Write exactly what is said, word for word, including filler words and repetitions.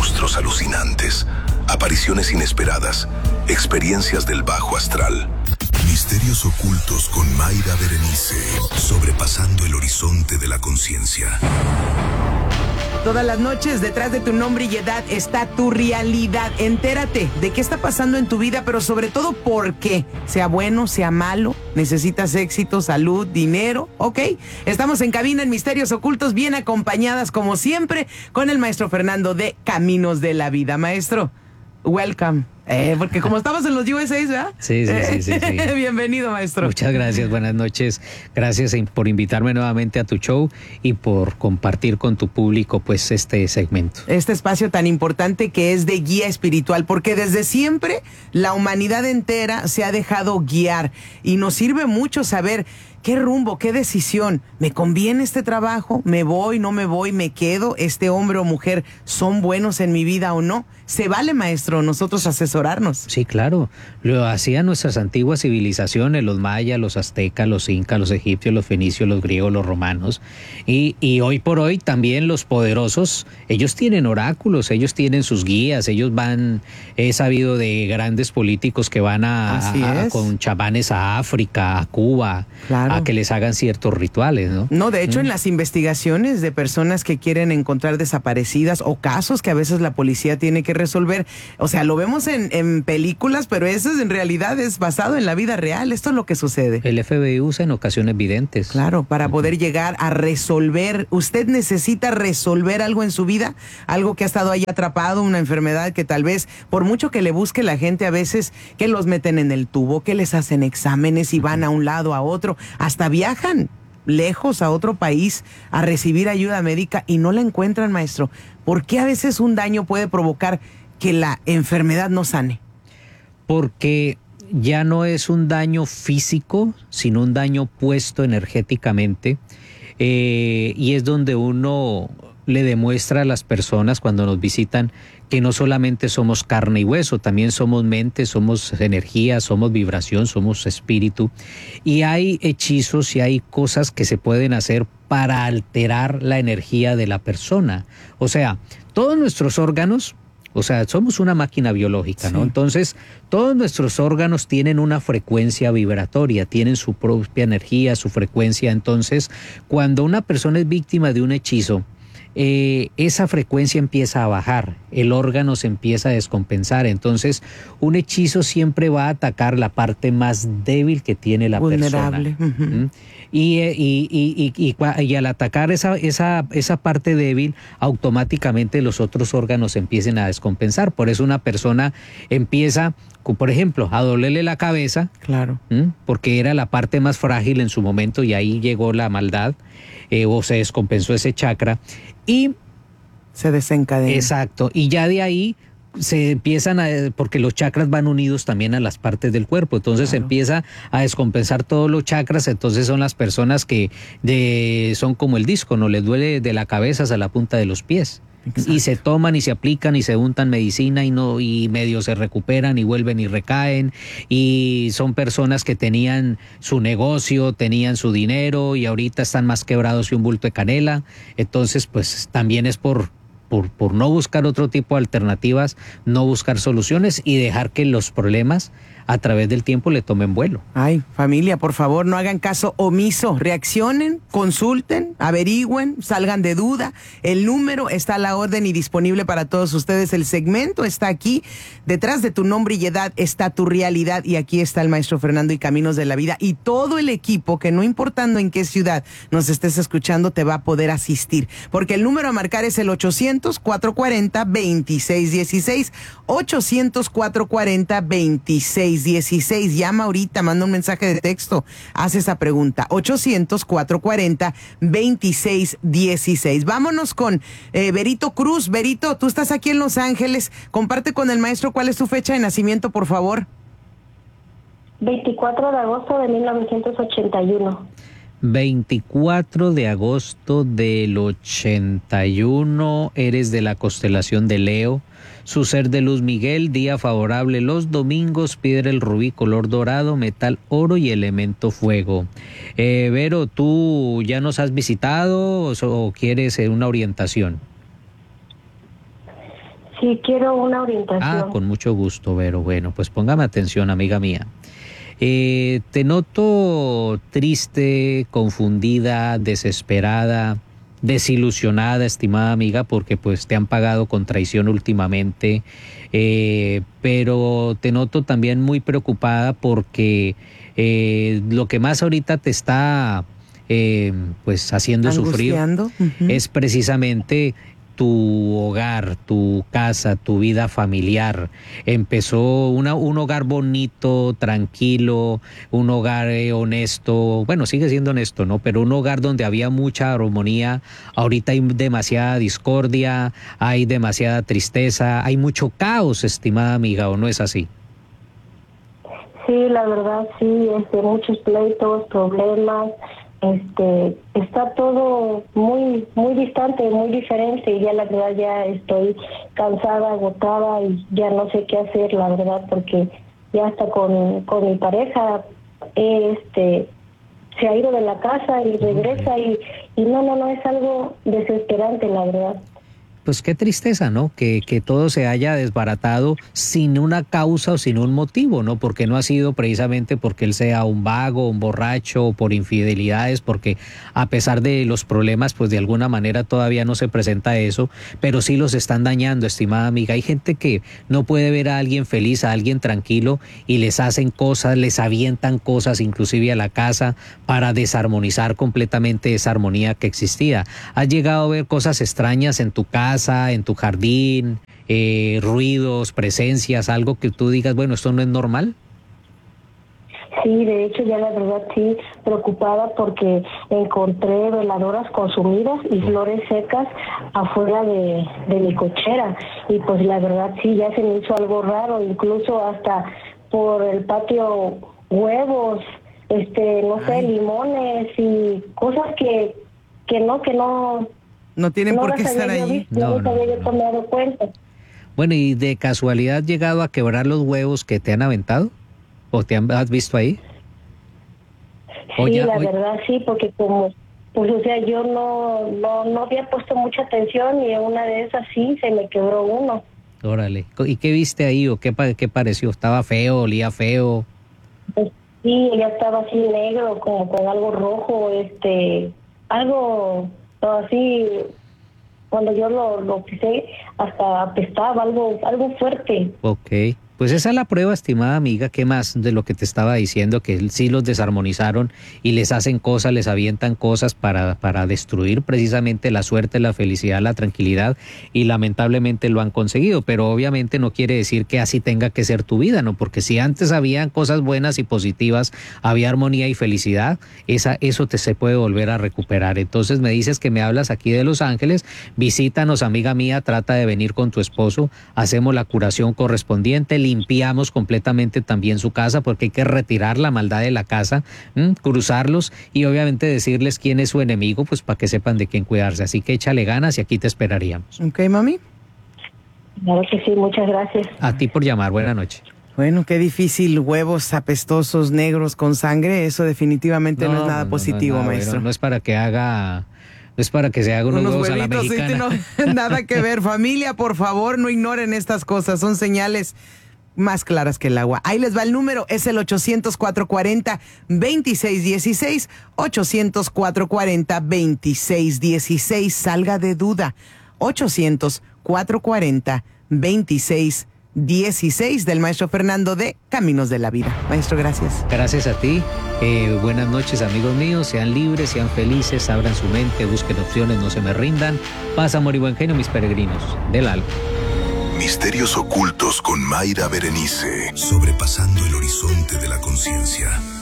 monstruos alucinantes, apariciones inesperadas, experiencias del bajo astral. Misterios ocultos con Mayra Berenice, sobrepasando el horizonte de la conciencia. Todas las noches, detrás de tu nombre y edad está tu realidad. Entérate de qué está pasando en tu vida, pero sobre todo por qué. Sea bueno, sea malo, necesitas éxito, salud, dinero, ¿ok? Estamos en cabina en Misterios Ocultos, bien acompañadas como siempre con el maestro Fernando de Caminos de la Vida. Maestro, welcome. Eh, porque como estamos en los U S A, ¿verdad? Sí, sí, sí, sí, sí. Bienvenido, maestro. Muchas gracias, buenas noches. Gracias por invitarme nuevamente a tu show y por compartir con tu público pues este segmento. Este espacio tan importante que es de guía espiritual, porque desde siempre la humanidad entera se ha dejado guiar y nos sirve mucho saber qué rumbo, qué decisión. ¿Me conviene este trabajo? ¿Me voy, no me voy, me quedo? ¿Este hombre o mujer son buenos en mi vida o no? ¿Se vale, maestro, nosotros asesorarnos? Sí, claro. Lo hacían nuestras antiguas civilizaciones, los mayas, los aztecas, los incas, los egipcios, los fenicios, los griegos, los romanos. Y, y hoy por hoy también los poderosos, ellos tienen oráculos, ellos tienen sus guías, ellos van, he sabido de grandes políticos que van a, a, a con chamanes a África, a Cuba, claro, a que les hagan ciertos rituales, ¿no? No, de hecho, ¿Mm? en las investigaciones de personas que quieren encontrar desaparecidas o casos que a veces la policía tiene que resolver, o sea, lo vemos en, en películas, pero eso es, en realidad es basado en la vida real. Esto es lo que sucede. El F B I usa en ocasiones videntes. Claro, para poder llegar a resolver. Usted necesita resolver algo en su vida, algo que ha estado ahí atrapado, una enfermedad que tal vez, por mucho que le busque la gente a veces, que los meten en el tubo, que les hacen exámenes y van a un lado, a otro, hasta viajan lejos a otro país a recibir ayuda médica y no la encuentran, maestro. ¿Por qué a veces un daño puede provocar que la enfermedad no sane? Porque ya no es un daño físico, sino un daño puesto energéticamente, eh, y es donde uno le demuestra a las personas cuando nos visitan que no solamente somos carne y hueso, también somos mente, somos energía, somos vibración, somos espíritu, y hay hechizos y hay cosas que se pueden hacer para alterar la energía de la persona. O sea, todos nuestros órganos, o sea, somos una máquina biológica, ¿no? Sí. Entonces, todos nuestros órganos tienen una frecuencia vibratoria, tienen su propia energía, su frecuencia. Entonces, cuando una persona es víctima de un hechizo, Eh, esa frecuencia empieza a bajar, el órgano se empieza a descompensar, entonces un hechizo siempre va a atacar la parte más débil que tiene la vulnerable. persona. Uh-huh. Y, y, y, y, y, y al atacar esa, esa, esa parte débil, automáticamente los otros órganos empiezan a descompensar. Por eso una persona empieza, por ejemplo, a dolerle la cabeza, claro, ¿m? porque era la parte más frágil en su momento y ahí llegó la maldad, eh, o se descompensó ese chakra y se desencadena. Exacto, y ya de ahí se empiezan a, porque los chakras van unidos también a las partes del cuerpo, entonces claro, se empieza a descompensar todos los chakras, entonces son las personas que de, son como el disco, no les duele de la cabeza hasta la punta de los pies. Exacto. Y se toman y se aplican y se untan medicina y no y medio se recuperan y vuelven y recaen, y son personas que tenían su negocio, tenían su dinero y ahorita están más quebrados que un bulto de canela. Entonces pues también es por Por, por no buscar otro tipo de alternativas, no buscar soluciones y dejar que los problemas a través del tiempo le tomen vuelo. Ay, familia, por favor, no hagan caso omiso. Reaccionen, consulten, averigüen, salgan de duda. El número está a la orden y disponible para todos ustedes. El segmento está aquí. Detrás de tu nombre y edad está tu realidad. Y aquí está el maestro Fernando y Caminos de la Vida. Y todo el equipo que, no importando en qué ciudad nos estés escuchando, te va a poder asistir. Porque el número a marcar es el ochocientos, cuatrocientos cuarenta, veintiséis dieciséis. ochocientos, cuatrocientos cuarenta, veintiséis dieciséis. Llama ahorita, manda un mensaje de texto, haz esa pregunta. ochocientos, cuatrocientos cuarenta, veintiséis dieciséis. Vámonos con eh, Berito Cruz. Berito, tú estás aquí en Los Ángeles. Comparte con el maestro cuál es tu fecha de nacimiento, por favor. veinticuatro de agosto de mil novecientos ochenta y uno. veinticuatro de agosto del ochenta y uno, eres de la constelación de Leo. Su ser de luz Miguel, día favorable los domingos, piedra el rubí color dorado, metal oro y elemento fuego. Eh, Vero, ¿tú ya nos has visitado o, o quieres una orientación? Sí, Sí, quiero una orientación. Ah, con mucho gusto, Vero. Bueno, pues póngame atención, amiga mía. Eh, te noto triste, confundida, desesperada, desilusionada, estimada amiga, porque pues te han pagado con traición últimamente, eh, pero te noto también muy preocupada porque eh, lo que más ahorita te está eh, pues haciendo sufrir Angustiando. Ujú. es precisamente tu hogar, tu casa, tu vida familiar. Empezó una, un hogar bonito, tranquilo, un hogar eh, honesto, bueno, sigue siendo honesto, ¿no? Pero un hogar donde había mucha armonía. Ahorita hay demasiada discordia, hay demasiada tristeza, hay mucho caos, estimada amiga, ¿o no es así? Sí, la verdad, sí, este, muchos pleitos, problemas. Este, está todo muy muy distante, muy diferente, y ya la verdad ya estoy cansada, agotada, y ya no sé qué hacer, la verdad, porque ya hasta con, con mi pareja eh, este se ha ido de la casa y regresa, y, y no, no, no, es algo desesperante, la verdad. Pues qué tristeza, ¿no? Que, que todo se haya desbaratado sin una causa o sin un motivo, ¿no? Porque no ha sido precisamente porque él sea un vago, un borracho, o por infidelidades, porque a pesar de los problemas, pues de alguna manera todavía no se presenta eso, pero sí los están dañando, estimada amiga. Hay gente que no puede ver a alguien feliz, a alguien tranquilo, y les hacen cosas, les avientan cosas, inclusive a la casa, para desarmonizar completamente esa armonía que existía. ¿Has llegado a ver cosas extrañas en tu casa, en tu jardín, eh, ruidos, presencias, algo que tú digas, bueno, esto no es normal? Sí, de hecho ya la verdad sí, preocupada porque encontré veladoras consumidas y flores secas afuera de, de mi cochera, y pues la verdad sí, ya se me hizo algo raro, incluso hasta por el patio huevos, este, no sé, Ay. limones y cosas que, que no, que no... No tienen no por las qué había estar yo allí. visto, No, no, no, las había no, yo no. tomado cuenta. Bueno, ¿y de casualidad has llegado a quebrar los huevos que te han aventado? ¿O te han, has visto ahí? Sí, Oye, la oye. verdad sí, porque como, pues o sea, yo no, no, no había puesto mucha atención, y en una de esas sí se me quebró uno. Órale. ¿Y qué viste ahí o qué, pa- qué pareció? ¿Estaba feo, olía feo? Pues, sí, ya estaba así negro, como con algo rojo, este, algo así, cuando yo lo, lo pisé, hasta apestaba, algo, algo fuerte. Ok. Pues esa es la prueba, estimada amiga. ¿Qué más de lo que te estaba diciendo? Que sí los desarmonizaron y les hacen cosas, les avientan cosas para, para destruir precisamente la suerte, la felicidad, la tranquilidad, y lamentablemente lo han conseguido. Pero obviamente no quiere decir que así tenga que ser tu vida, ¿no? Porque si antes habían cosas buenas y positivas, había armonía y felicidad, esa, eso te se puede volver a recuperar. Entonces me dices que me hablas aquí de Los Ángeles, visítanos, amiga mía, trata de venir con tu esposo, hacemos la curación correspondiente, limpiamos completamente también su casa, porque hay que retirar la maldad de la casa, ¿m? cruzarlos y obviamente decirles quién es su enemigo, pues para que sepan de quién cuidarse. Así que échale ganas y aquí te esperaríamos. Ok, mami. Claro que sí, muchas gracias. A ti por llamar, buena noche. Bueno, qué difícil, huevos apestosos, negros, con sangre, eso definitivamente no, es nada positivo, no, no, maestro. No, no es para que haga, no es para que se haga unos, Unos huevos a la huevitos, sí, mexicana. no, nada que ver. Familia, por favor, no ignoren estas cosas, son señales más claras que el agua. Ahí les va el número, es el ochocientos, cuatrocientos cuarenta, veintiséis dieciséis, ochocientos, cuatrocientos cuarenta, veintiséis dieciséis, salga de duda, ochocientos, cuatrocientos cuarenta, veintiséis dieciséis, del maestro Fernando de Caminos de la Vida. Maestro, gracias. Gracias a ti, eh, buenas noches amigos míos, sean libres, sean felices, abran su mente, busquen opciones, no se me rindan. Paz, amor y buen genio, mis peregrinos del alma. Misterios ocultos con Mayra Berenice. Sobrepasando el horizonte de la conciencia.